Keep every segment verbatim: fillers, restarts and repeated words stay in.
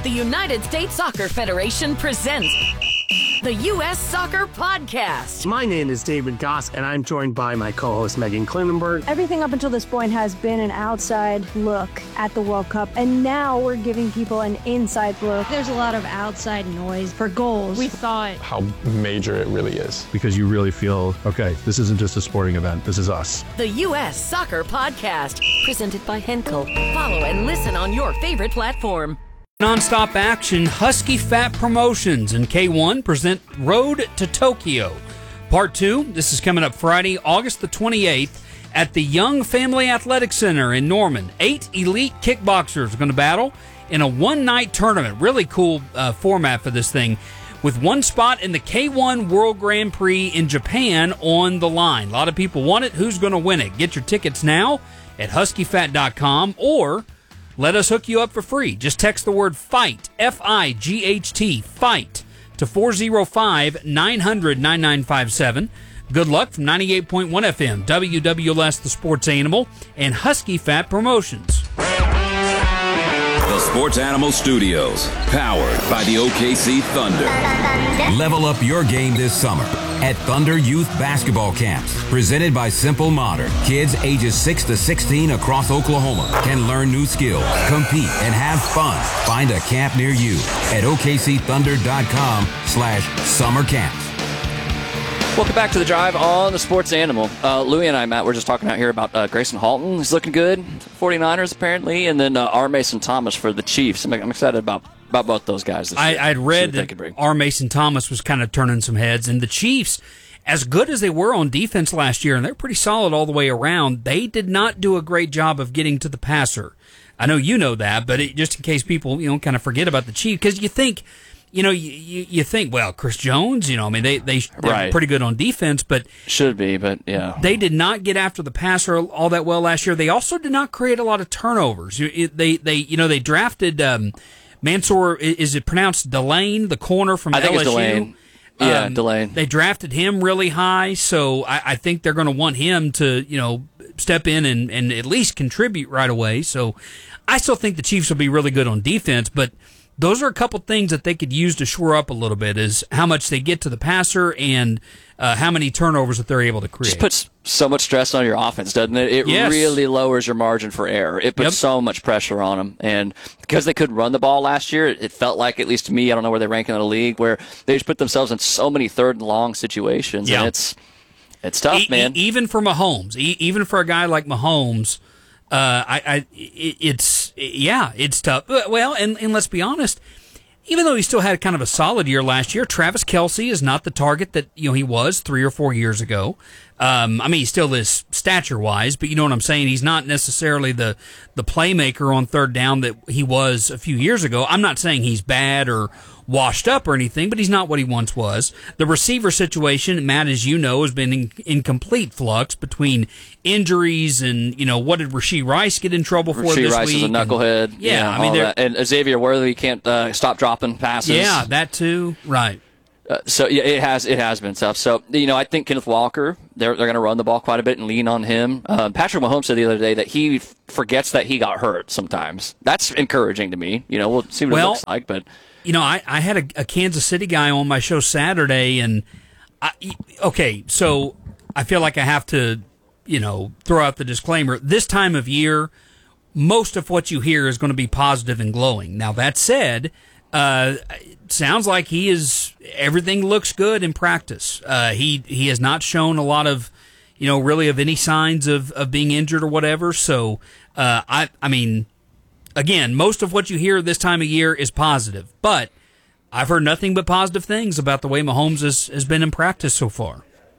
The United States Soccer Federation presents the U S Soccer Podcast. My name is David Goss, and I'm joined by my co-host Megan Klinenberg. Everything up until this point has been an outside look at the World Cup, and now we're giving people an inside look. There's a lot of outside noise for goals. We thought how major it really is. Because you really feel, okay, this isn't just a sporting event, this is us. The U S Soccer Podcast, presented by Henkel. Follow and listen on your favorite platform. Non-stop action, Husky Fat Promotions and K one present Road to Tokyo. Part two, this is coming up Friday, August the twenty-eighth at the Young Family Athletic Center in Norman. Eight elite kickboxers are going to battle in a one-night tournament. Really cool uh, format for this thing, with one spot in the K one World Grand Prix in Japan on the line. A lot of people want it. Who's going to win it? Get your tickets now at husky fat dot com, or let us hook you up for free. Just text the word FIGHT, F I G H T, FIGHT, to four oh five, nine hundred, nine nine five seven. Good luck from ninety-eight point one F M, W W L S, The Sports Animal, and Husky Fat Promotions. The Sports Animal Studios, powered by the O K C Thunder. Level up your game this summer at Thunder Youth Basketball Camps, presented by Simple Modern. Kids ages six to sixteen across Oklahoma can learn new skills, compete, and have fun. Find a camp near you at O K C thunder dot com slash summer camps. Welcome back to The Drive on the Sports Animal. Uh, Louie and I, Matt, we're just talking out here about uh, Grayson Halton. He's looking good. forty-niners, apparently. And then uh, R. Mason Thomas for the Chiefs. I'm, I'm excited about, about both those guys this I, year. I'd read that R. Mason Thomas was kind of turning some heads. And the Chiefs, as good as they were on defense last year, and they're pretty solid all the way around, they did not do a great job of getting to the passer. I know you know that, but it, just in case people, you know, kind of forget about the Chiefs, because you think... You know, you, you you think, well, Chris Jones, you know, I mean, they, they, they're right. pretty good on defense, but... Should be, but yeah. They did not get after the passer all that well last year. They also did not create a lot of turnovers. They, they you know, they drafted um, Mansour, is it pronounced Delane, the corner from I think L S U? It's Delane. Yeah, um, Delane. They drafted him really high, so I, I think they're going to want him to, you know, step in and, and at least contribute right away. So I still think the Chiefs will be really good on defense, but... Those are a couple things that they could use to shore up a little bit, is how much they get to the passer and uh, how many turnovers that they're able to create. Just puts so much stress on your offense, doesn't it? It yes. really lowers your margin for error. It puts yep. so much pressure on them. And because they couldn't run the ball last year, it felt like, at least to me, I don't know where they rank in the league, where they just put themselves in so many third and long situations. Yeah. And it's, it's tough, e- man. E- even for Mahomes, e- even for a guy like Mahomes, uh, I, I, it's, yeah, it's tough. Well, and, and let's be honest, even though he still had kind of a solid year last year, Travis Kelce is not the target that, you know, he was three or four years ago. Um, I mean, he still is stature-wise, but you know what I'm saying? He's not necessarily the, the playmaker on third down that he was a few years ago. I'm not saying he's bad or washed up or anything, but he's not what he once was. The receiver situation, Matt, as you know, has been in, in complete flux between injuries and, you know, what did Rashee Rice get in trouble for Rashee this Rice week? is a knucklehead. And, yeah, yeah, I mean, and Xavier Worthy can't uh, stop dropping passes. Yeah, that too. Right. Uh, so yeah, it has it has been tough. So you know, I think Kenneth Walker, they're they're going to run the ball quite a bit and lean on him. Uh, Patrick Mahomes said the other day that he f- forgets that he got hurt sometimes. That's encouraging to me. You know, we'll see what well, it looks like. But you know, I, I had a, a Kansas City guy on my show Saturday, and I, okay, so I feel like I have to, you know, throw out the disclaimer. This time of year, most of what you hear is going to be positive and glowing. Now that said, uh, it sounds like he is. Everything looks good in practice. Uh, he he has not shown a lot of, you know, really of any signs of, of being injured or whatever. So uh, I I mean, again, most of what you hear this time of year is positive, but I've heard nothing but positive things about the way Mahomes has, has been in practice so far.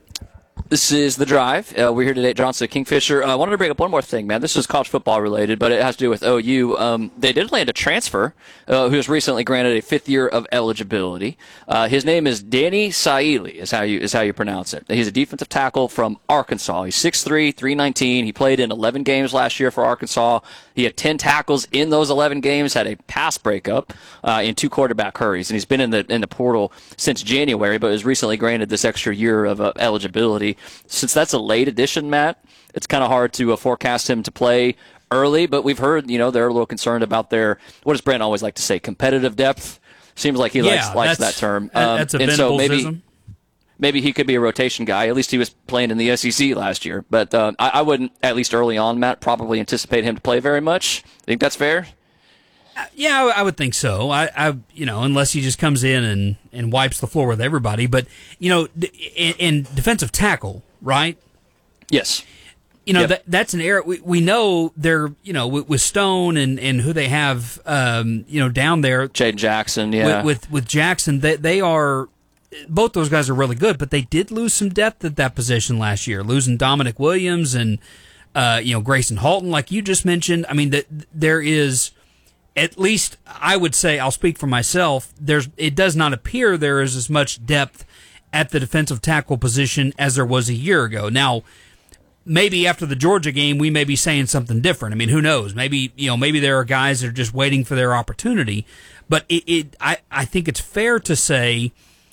This is The Drive. Uh, we're here today at Johnson Kingfisher. I uh, wanted to bring up one more thing, man. This is college football related, but it has to do with O U. Um, they did land a transfer uh, who was recently granted a fifth year of eligibility. Uh, his name is Danny Saili, is how you is how you pronounce it. He's a defensive tackle from Arkansas. He's six three, three nineteen. He played in eleven games last year for Arkansas. He had ten tackles in those eleven games, had a pass breakup uh, in two quarterback hurries, and he's been in the in the portal since January, but was recently granted this extra year of uh, eligibility. Since that's a late addition, Matt, it's kind of hard to uh, forecast him to play early, but we've heard, you know, they're a little concerned about their, what does Brent always like to say, competitive depth? Seems like he yeah, likes likes that term. Um, that's a and so maybe, Venablesism. maybe he could be a rotation guy. At least he was playing in the S E C last year. But uh, I, I wouldn't, at least early on, Matt, probably anticipate him to play very much. Think that's fair? Yeah, I, I would think so. I, I, you know, unless he just comes in and, and wipes the floor with everybody. But, you know, in, in defensive tackle, right? Yes. You know, yep. that that's an area we, we know they're, you know, with, with Stone and, and who they have, um, you know, down there. Jaden Jackson, yeah. With, with, with Jackson, they, they are, both those guys are really good, but they did lose some depth at that position last year, losing Dominic Williams and, uh, you know, Grayson Halton, like you just mentioned. I mean, that there is, at least I would say, I'll speak for myself, there's, it does not appear there is as much depth at the defensive tackle position as there was a year ago. Now, maybe after the Georgia game, we may be saying something different. I mean, who knows? Maybe, you know, maybe there are guys that are just waiting for their opportunity. But it, it I, I think it's fair to say,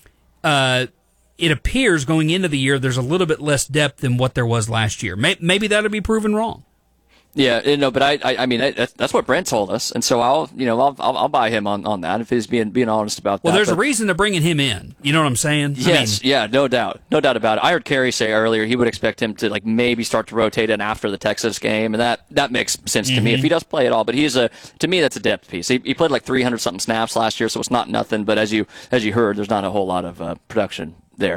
uh, it appears going into the year there's a little bit less depth than what there was last year. Maybe that'll be proven wrong. Yeah, no, but I, I, I mean, that's, that's what Brent told us, and so I'll, you know, I'll, I'll, I'll buy him on, on that if he's being, being honest about well, that. Well, there's but, a reason they're bringing him in. You know what I'm saying? Yes, I mean, yeah, no doubt, no doubt about it. I heard Kerry say earlier he would expect him to like maybe start to rotate in after the Texas game, and that, that makes sense to mm-hmm. me if he does play at all. But he's a, to me, that's a depth piece. He, he played like three hundred something snaps last year, so it's not nothing. But as you, as you heard, there's not a whole lot of uh, production there.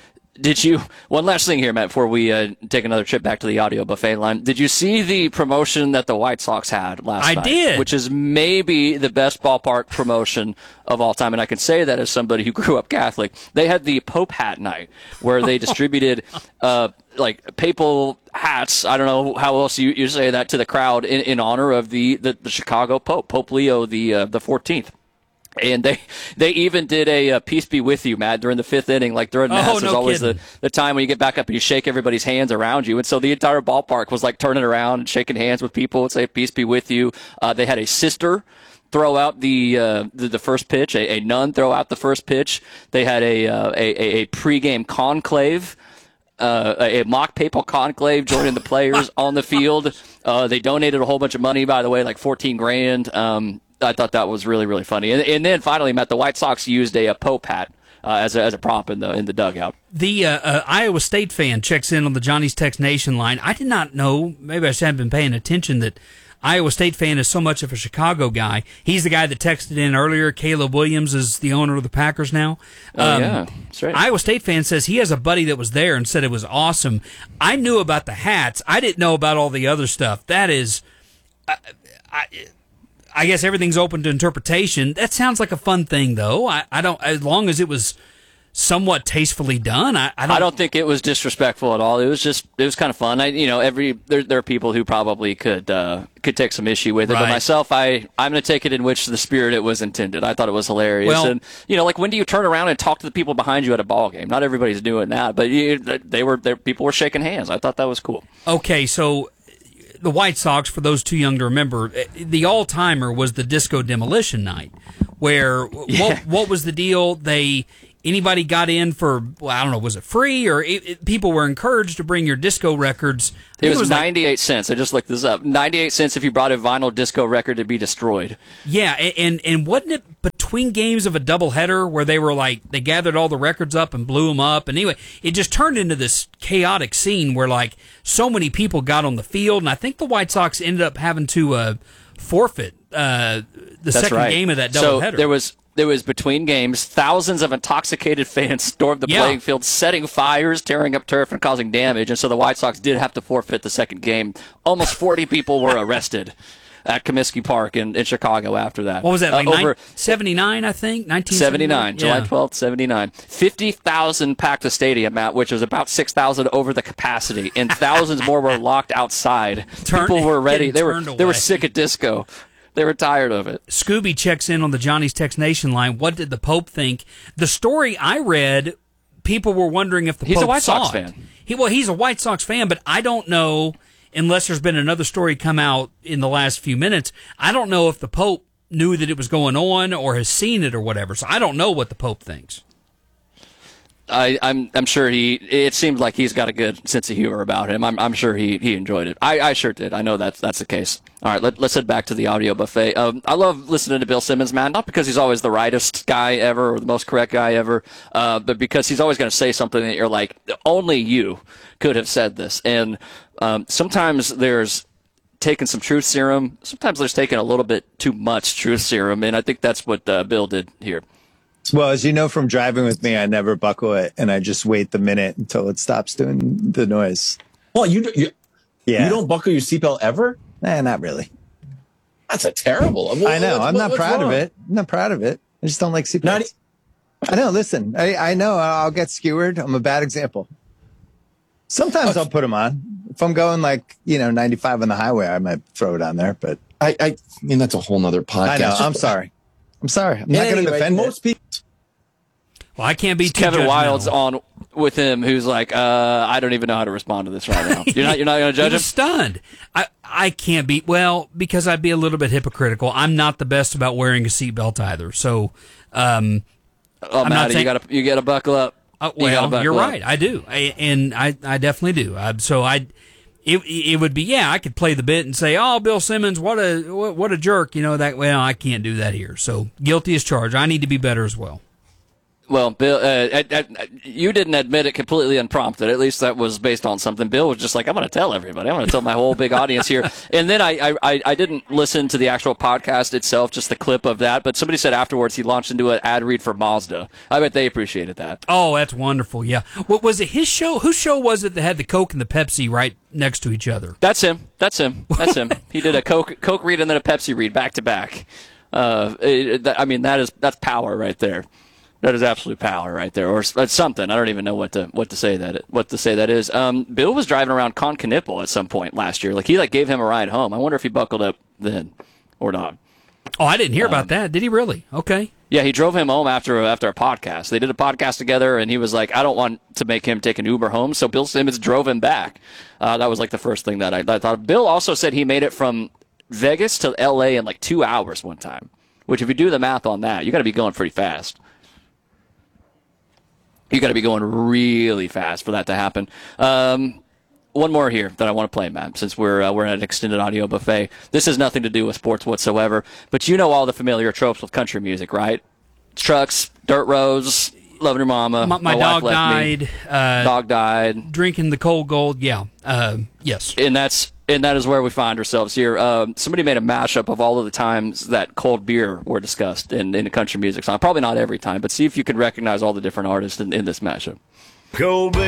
Did you, one last thing here, Matt, before we uh, take another trip back to the audio buffet line. Did you see the promotion that the White Sox had last I night? I did. Which is maybe the best ballpark promotion of all time. And I can say that as somebody who grew up Catholic. They had the Pope Hat Night where they distributed uh, like papal hats. I don't know how else you, you say that to the crowd in, in honor of the, the, the Chicago Pope, Pope Leo the uh, the fourteenth. And they they even did a uh, peace be with you, Matt, during the fifth inning. Like during Mass, oh, there's no always the, the time when you get back up and you shake everybody's hands around you. And so the entire ballpark was like turning around and shaking hands with people and say peace be with you. Uh, they had a sister throw out the uh, the, the first pitch, a, a nun throw out the first pitch. They had a uh, a, a pregame conclave. Uh, a mock papal conclave joining the players on the field. Uh, they donated a whole bunch of money, by the way, like fourteen grand. Um, I thought that was really, really funny. And, and then finally, Matt, the White Sox used a, a Pope hat uh, as a, as a prop in the in the dugout. The uh, uh, Iowa State fan checks in on the Johnny's Text Nation line. I did not know, maybe I just haven't been paying attention, that Iowa State fan is so much of a Chicago guy. He's the guy that texted in earlier. Caleb Williams is the owner of the Packers now. Oh, um, yeah, that's right. Iowa State fan says he has a buddy that was there and said it was awesome. I knew about the hats. I didn't know about all the other stuff. That is... I, I, I guess everything's open to interpretation. That sounds like a fun thing, though. I, I don't, as long as it was somewhat tastefully done. I, I don't. I don't think it was disrespectful at all. It was just, it was kind of fun. I, you know, every there, there are people who probably could uh, could take some issue with it, right. but myself, I I'm going to take it in which the spirit it was intended. I thought it was hilarious. Well, and you know, like when do you turn around and talk to the people behind you at a ball game? Not everybody's doing that, but you, they were, they, people were shaking hands. I thought that was cool. Okay, so. The White Sox, for those too young to remember, the all-timer was the Disco Demolition Night, where yeah. what what was the deal? They anybody got in for, well, I don't know, was it free or it, it, people were encouraged to bring your disco records? It was, it was ninety-eight like, cents. I just looked this up. ninety-eight cents if you brought a vinyl disco record to be destroyed. Yeah, and, and and wasn't it between games of a doubleheader where they were like, they gathered all the records up and blew them up? And anyway, it just turned into this chaotic scene where like so many people got on the field, and I think the White Sox ended up having to uh, forfeit uh, the That's second right. game of that so doubleheader. there was There was between games, thousands of intoxicated fans stormed the yeah. playing field, setting fires, tearing up turf, and causing damage. And so the White Sox did have to forfeit the second game. Almost forty people were arrested at Comiskey Park in, in Chicago after that. What was that, like uh, over seventy-nine, I think? nineteen seventy-nine, yeah. July twelfth, seventy-nine. fifty thousand packed the stadium, Matt, which was about six thousand over the capacity, and thousands more were locked outside. Turn, people were ready. They were away. They were sick of disco. They were tired of it. Scooby checks in on the Johnny's Text Nation line. What did the Pope think? The story I read, people were wondering if the he's Pope a White saw Sox it. fan. He, well, he's a White Sox fan, but I don't know, unless there's been another story come out in the last few minutes, I don't know if the Pope knew that it was going on or has seen it or whatever. So I don't know what the Pope thinks. I, I'm I'm sure he. It seemed like he's got a good sense of humor about him. I'm I'm sure he, he enjoyed it. I, I sure did. I know that's that's the case. All right, let, let's head back to the audio buffet. Um, I love listening to Bill Simmons, man. Not because he's always the rightest guy ever or the most correct guy ever, uh, but because he's always going to say something that you're like, only you could have said this. And um, sometimes there's taking some truth serum. Sometimes there's taking a little bit too much truth serum, and I think that's what uh, Bill did here. Well, as you know from driving with me, I never buckle it, and I just wait the minute until it stops doing the noise. Well, you you, yeah. you don't buckle your seatbelt ever? Nah, not really. That's a terrible. Well, I know. what, I'm not what's proud wrong? of it. I'm not proud of it. I just don't like seatbelts. Not, I know. Listen, I, I know I'll get skewered. I'm a bad example. Sometimes I'll put them on. If I'm going like, you know, ninety-five on the highway, I might throw it on there. But I, I mean, that's a whole nother podcast. I know. Just, I'm sorry. I'm sorry. I'm not anyway, going to defend most it. people. Well, I can't be too Kevin judgmental. Wild's on with him, who's like, uh, I don't even know how to respond to this right now. You're not, you're not going to judge he him? was stunned. I, I can't be, well, because I'd be a little bit hypocritical. I'm not the best about wearing a seatbelt either. So, um, oh, I'm Matty, not saying, you got to you got to buckle up. Uh, You well, buckle you're up. right. I do. I, and I, I definitely do. I, so I, it, it would be, yeah, I could play the bit and say, oh, Bill Simmons, what a, what, what a jerk. You know, that, well, I can't do that here. So guilty as charged. I need to be better as well. Well, Bill, uh, uh, uh, you didn't admit it completely unprompted. At least that was based on something. Bill was just like, I'm going to tell everybody. I'm going to tell my whole big audience here. And then I, I, I didn't listen to the actual podcast itself, just the clip of that. But somebody said afterwards he launched into an ad read for Mazda. I bet they appreciated that. Oh, that's wonderful. Yeah. What was it? His show? Whose show was it that had the Coke and the Pepsi right next to each other? That's him. That's him. That's him. He did a Coke Coke read and then a Pepsi read back to back. Uh, it, that, I mean, that is that's power right there. That is absolute power right there, or that's something. I don't even know what to what to say that what to say that is. Um, Bill was driving around Concanipple at some point last year. Like he like gave him a ride home. I wonder if he buckled up then or not. Oh, I didn't hear um, about that. Did he really? Okay. Yeah, he drove him home after after a podcast. They did a podcast together, and he was like, "I don't want to make him take an Uber home," so Bill Simmons drove him back. Uh, that was like the first thing that I, I thought. Bill also said he made it from Vegas to L A in like two hours one time. Which, if you do the math on that, you got to be going pretty fast. You got to be going really fast for that to happen. Um, one more here that I want to play, Matt, since we're uh, we're at an extended audio buffet. This has nothing to do with sports whatsoever, but you know all the familiar tropes with country music, right? Trucks, dirt roads, loving your mama. My, my, my dog wife left died. Me. Uh, dog died. Drinking the cold gold. Yeah. Uh, yes. And that's and that is where we find ourselves here. Um, somebody made a mashup of all of the times that cold beer were discussed in, in a country music song. Probably not every time, but see if you can recognize all the different artists in, in this mashup. Cold beer.